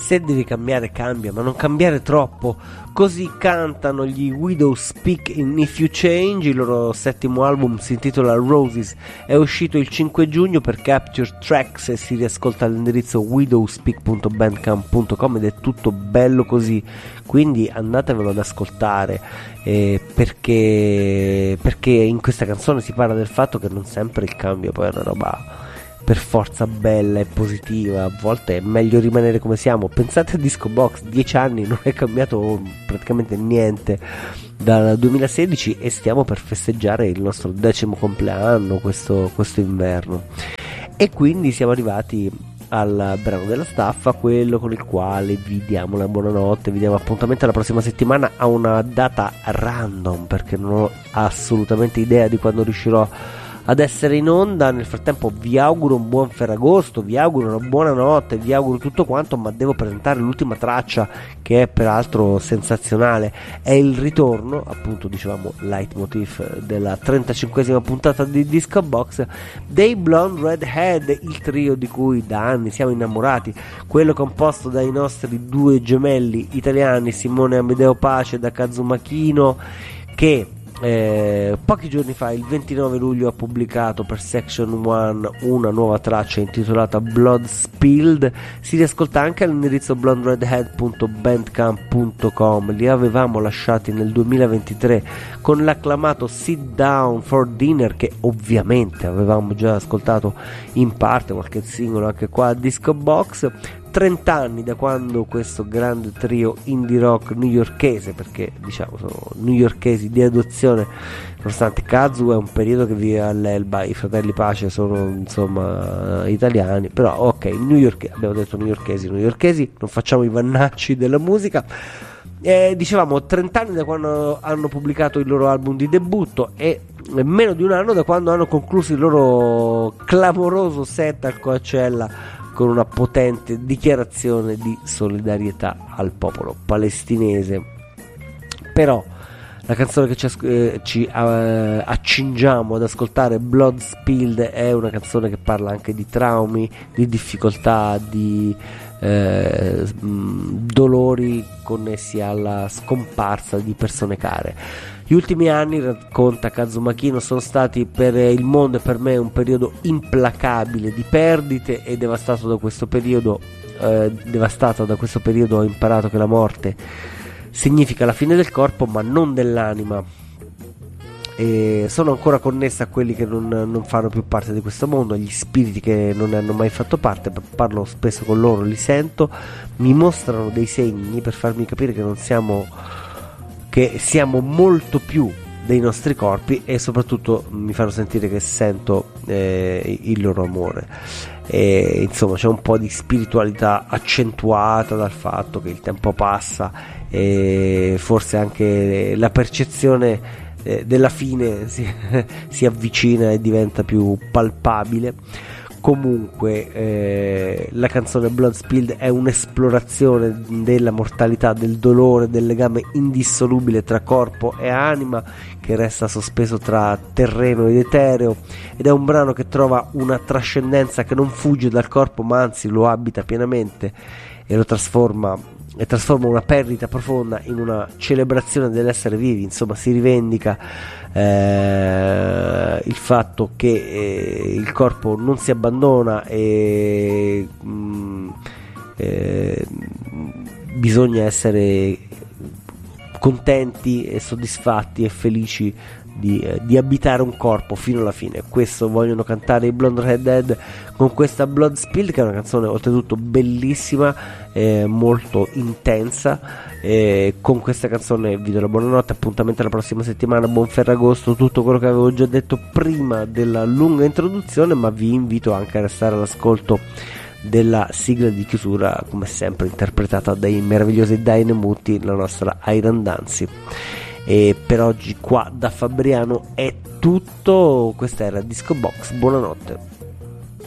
Se devi cambiare cambia, ma non cambiare troppo. Così cantano gli Widow Speak in If You Change. Il loro settimo album si intitola Roses, è uscito il 5 giugno per Capture Tracks e si riascolta all'indirizzo widowspeak.bandcamp.com ed è tutto bello così, quindi andatevelo ad ascoltare, perché in questa canzone si parla del fatto che non sempre il cambio poi è una roba per forza bella e positiva, a volte è meglio rimanere come siamo. Pensate a Disco Box, 10 anni, non è cambiato praticamente niente dal 2016 e stiamo per festeggiare il nostro 10° compleanno questo inverno, e quindi siamo arrivati al brano della staffa, quello con il quale vi diamo la buonanotte, vi diamo appuntamento alla prossima settimana a una data random, perché non ho assolutamente idea di quando riuscirò ad essere in onda. Nel frattempo vi auguro un buon Ferragosto, vi auguro una buona notte, vi auguro tutto quanto, ma devo presentare l'ultima traccia, che è peraltro sensazionale. È il ritorno, appunto dicevamo leitmotiv della 35esima puntata di Disco Box, dei Blonde Redhead, il trio di cui da anni siamo innamorati, quello composto dai nostri due gemelli italiani Simone Amedeo Pace da Kazumachino, che pochi giorni fa, il 29 luglio, ha pubblicato per Section 1 una nuova traccia intitolata Blood Spilled. Si riascolta anche all'indirizzo blonderedhead.bandcamp.com. Li avevamo lasciati nel 2023 con l'acclamato Sit Down for Dinner, che ovviamente avevamo già ascoltato in parte, qualche singolo anche qua a Disco Box. 30 anni da quando questo grande trio indie rock newyorkese, perché diciamo sono newyorkesi di adozione, nonostante Kazu è un periodo che vive all'Elba, i fratelli Pace sono insomma italiani, però ok, abbiamo detto newyorkesi, non facciamo i vannacci della musica. Dicevamo 30 anni da quando hanno pubblicato il loro album di debutto e meno di un anno da quando hanno concluso il loro clamoroso set al Coachella con una potente dichiarazione di solidarietà al popolo palestinese. Però la canzone che ci accingiamo ad ascoltare, Blood Spilled, è una canzone che parla anche di traumi, di difficoltà, di dolori connessi alla scomparsa di persone care. Gli ultimi anni, racconta Kazumachino, sono stati per il mondo e per me un periodo implacabile di perdite, e devastato da questo periodo ho imparato che la morte significa la fine del corpo ma non dell'anima, e sono ancora connessa a quelli che non fanno più parte di questo mondo, agli spiriti che non ne hanno mai fatto parte. Parlo spesso con loro, li sento, mi mostrano dei segni per farmi capire che siamo molto più dei nostri corpi, e soprattutto mi fanno sentire che sento il loro amore. E insomma c'è un po' di spiritualità accentuata dal fatto che il tempo passa e forse anche la percezione della fine si avvicina e diventa più palpabile. Comunque la canzone Blood Spilled è un'esplorazione della mortalità, del dolore, del legame indissolubile tra corpo e anima che resta sospeso tra terreno ed etereo, ed è un brano che trova una trascendenza che non fugge dal corpo ma anzi lo abita pienamente e lo trasforma una perdita profonda in una celebrazione dell'essere vivi. Insomma, si rivendica il fatto che il corpo non si abbandona e bisogna essere contenti e soddisfatti e felici di abitare un corpo fino alla fine. Questo vogliono cantare i Blonde Redhead con questa Blood Spill, che è una canzone oltretutto bellissima, molto intensa. Con questa canzone vi do la buonanotte, appuntamento alla prossima settimana, buon Ferragosto, tutto quello che avevo già detto prima della lunga introduzione, ma vi invito anche a restare all'ascolto della sigla di chiusura, come sempre interpretata dai meravigliosi Dynamuti, la nostra Iron Dancy. E per oggi qua da Fabriano è tutto, questa era Disco Box, buonanotte.